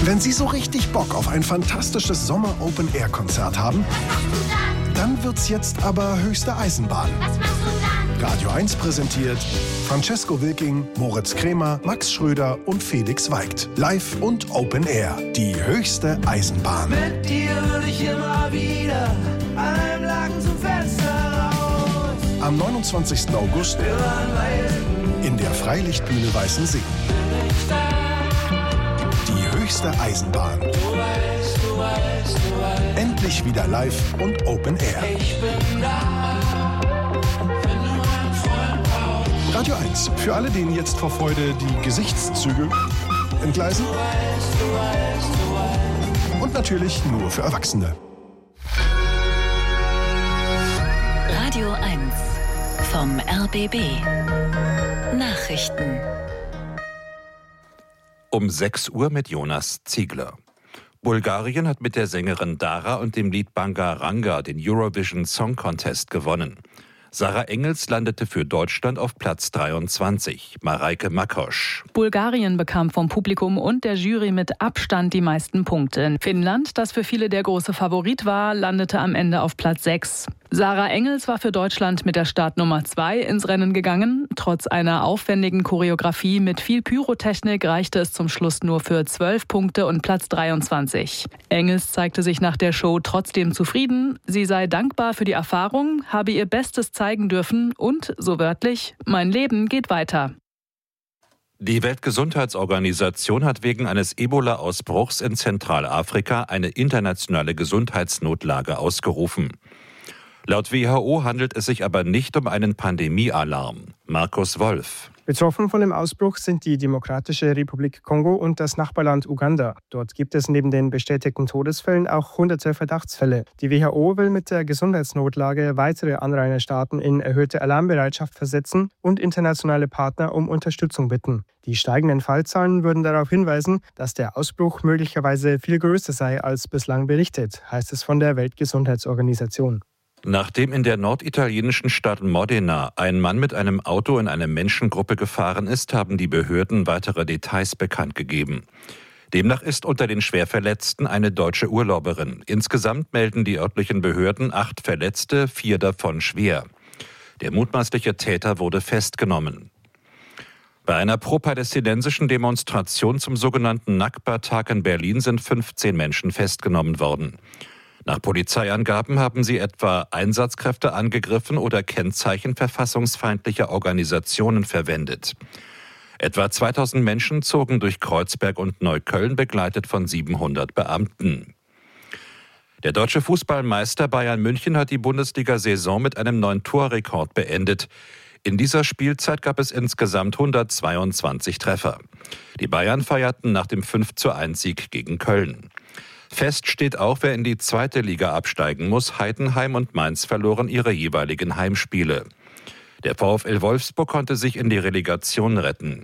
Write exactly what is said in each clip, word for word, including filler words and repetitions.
Wenn Sie so richtig Bock auf ein fantastisches Sommer-Open-Air-Konzert haben, dann wird's jetzt aber höchste Eisenbahn. Was machst du dann? Radio eins präsentiert Francesco Wilking, Moritz Krämer, Max Schröder und Felix Weigt. Live und Open Air. Die höchste Eisenbahn. Mit dir würde ich immer wieder an einem Laken zum Fenster raus. Am neunundzwanzigsten August in der Freilichtbühne Weißensee. Die höchste Eisenbahn. Du weißt, du weißt, du weißt. Endlich wieder live und Open Air. Ich bin da, wenn du einen Freund brauchst. Radio eins. Für alle, denen jetzt vor Freude die Gesichtszüge entgleisen. Du weißt, du weißt, du weißt. Und natürlich nur für Erwachsene. Radio eins vom R B B. Nachrichten. Um sechs Uhr mit Jonas Ziegler. Bulgarien hat mit der Sängerin Dara und dem Lied Banga Ranga den Eurovision Song Contest gewonnen. Sarah Engels landete für Deutschland auf Platz dreiundzwanzig. Mareike Makosch. Bulgarien bekam vom Publikum und der Jury mit Abstand die meisten Punkte. Finnland, das für viele der große Favorit war, landete am Ende auf Platz sechs. Sarah Engels war für Deutschland mit der Startnummer zwei ins Rennen gegangen. Trotz einer aufwendigen Choreografie mit viel Pyrotechnik reichte es zum Schluss nur für zwölf Punkte und Platz dreiundzwanzig. Engels zeigte sich nach der Show trotzdem zufrieden. Sie sei dankbar für die Erfahrung, habe ihr Bestes zeigen dürfen und, so wörtlich, mein Leben geht weiter. Die Weltgesundheitsorganisation hat wegen eines Ebola-Ausbruchs in Zentralafrika eine internationale Gesundheitsnotlage ausgerufen. Laut W H O handelt es sich aber nicht um einen Pandemiealarm. Markus Wolf. Betroffen von dem Ausbruch sind die Demokratische Republik Kongo und das Nachbarland Uganda. Dort gibt es neben den bestätigten Todesfällen auch hunderte Verdachtsfälle. Die W H O will mit der Gesundheitsnotlage weitere Anrainerstaaten in erhöhte Alarmbereitschaft versetzen und internationale Partner um Unterstützung bitten. Die steigenden Fallzahlen würden darauf hinweisen, dass der Ausbruch möglicherweise viel größer sei als bislang berichtet, heißt es von der Weltgesundheitsorganisation. Nachdem in der norditalienischen Stadt Modena ein Mann mit einem Auto in eine Menschengruppe gefahren ist, haben die Behörden weitere Details bekannt gegeben. Demnach ist unter den Schwerverletzten eine deutsche Urlauberin. Insgesamt melden die örtlichen Behörden acht Verletzte, vier davon schwer. Der mutmaßliche Täter wurde festgenommen. Bei einer pro-palästinensischen Demonstration zum sogenannten Nakba-Tag in Berlin sind fünfzehn Menschen festgenommen worden. Nach Polizeiangaben haben sie etwa Einsatzkräfte angegriffen oder Kennzeichen verfassungsfeindlicher Organisationen verwendet. Etwa zweitausend Menschen zogen durch Kreuzberg und Neukölln, begleitet von siebenhundert Beamten. Der deutsche Fußballmeister Bayern München hat die Bundesliga-Saison mit einem neuen Torrekord beendet. In dieser Spielzeit gab es insgesamt hundertzweiundzwanzig Treffer. Die Bayern feierten nach dem fünf zu eins Sieg gegen Köln. Fest steht auch, wer in die zweite Liga absteigen muss. Heidenheim und Mainz verloren ihre jeweiligen Heimspiele. Der VfL Wolfsburg konnte sich in die Relegation retten.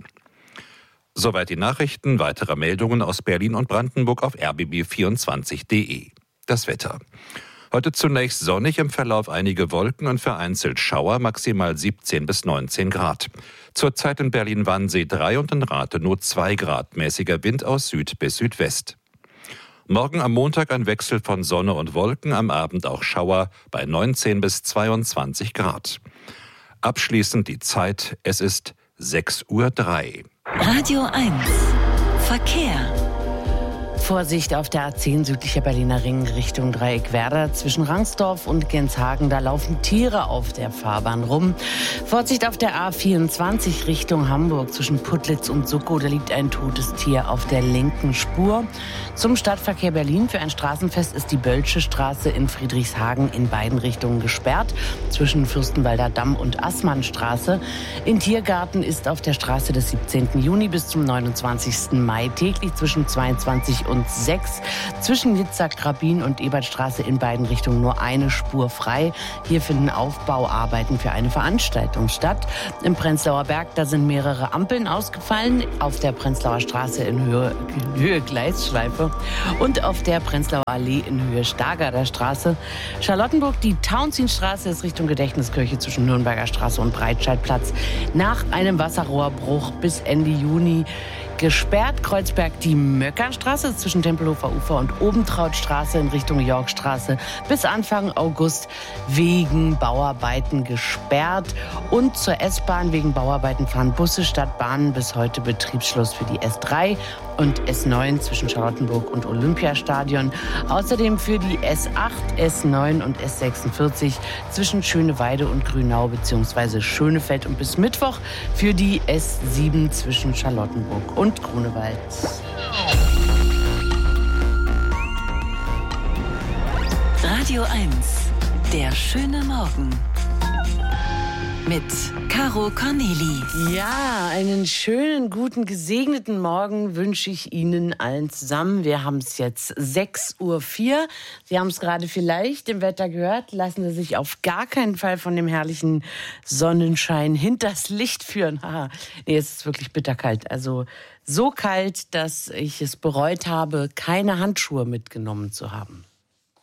Soweit die Nachrichten. Weitere Meldungen aus Berlin und Brandenburg auf r b b vierundzwanzig punkt d e. Das Wetter. Heute zunächst sonnig, im Verlauf einige Wolken und vereinzelt Schauer, maximal siebzehn bis neunzehn Grad. Zurzeit in Berlin-Wannsee drei und in Rathenow zwei Grad. Mäßiger Wind aus Süd bis Südwest. Morgen am Montag ein Wechsel von Sonne und Wolken, am Abend auch Schauer bei neunzehn bis zweiundzwanzig Grad. Abschließend die Zeit, es ist sechs Uhr drei. Radio eins Verkehr. Vorsicht auf der A zehn südlicher Berliner Ring Richtung Dreieckwerder. Zwischen Rangsdorf und Genshagen, da laufen Tiere auf der Fahrbahn rum. Vorsicht auf der A vierundzwanzig Richtung Hamburg. Zwischen Putlitz und Suckow, da liegt ein totes Tier auf der linken Spur. Zum Stadtverkehr Berlin für ein Straßenfest ist die Bölsche Straße in Friedrichshagen in beiden Richtungen gesperrt. Zwischen Fürstenwalder Damm und Assmannstraße. In Tiergarten ist auf der Straße des siebzehnten Juni bis zum neunundzwanzigsten Mai täglich zwischen zweiundzwanzig und sechs. Zwischen Jitzak-Grabin und Ebertstraße in beiden Richtungen nur eine Spur frei. Hier finden Aufbauarbeiten für eine Veranstaltung statt. Im Prenzlauer Berg, da sind mehrere Ampeln ausgefallen. Auf der Prenzlauer Straße in Höhe, in Höhe Gleisschleife und auf der Prenzlauer Allee in Höhe Stargarder Straße. Charlottenburg, die Tauentzienstraße ist Richtung Gedächtniskirche zwischen Nürnberger Straße und Breitscheidplatz. Nach einem Wasserrohrbruch bis Ende Juni gesperrt. Kreuzberg die Möckernstraße zwischen Tempelhofer Ufer und Obentrautstraße in Richtung Yorkstraße bis Anfang August wegen Bauarbeiten gesperrt. Und zur S-Bahn wegen Bauarbeiten fahren Busse statt Bahnen bis heute Betriebsschluss für die S drei und S neun zwischen Charlottenburg und Olympiastadion. Außerdem für die S acht, S neun und S sechsundvierzig zwischen Schöneweide und Grünau bzw. Schönefeld und bis Mittwoch für die S sieben zwischen Charlottenburg und Grunewald. Radio eins, der schöne Morgen. Mit Caro Corneli. Ja, einen schönen, guten, gesegneten Morgen wünsche ich Ihnen allen zusammen. Wir haben es jetzt sechs Uhr vier. Sie haben es gerade vielleicht im Wetter gehört. Lassen Sie sich auf gar keinen Fall von dem herrlichen Sonnenschein hinters Licht führen. Haha. Nee, es ist wirklich bitterkalt. Also so kalt, dass ich es bereut habe, keine Handschuhe mitgenommen zu haben.